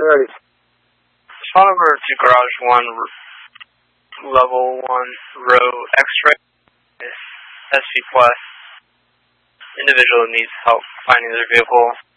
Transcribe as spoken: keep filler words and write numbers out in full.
Ready. Phone number to Garage one, level one, row X-ray. S V Plus. Individual needs help finding their vehicle.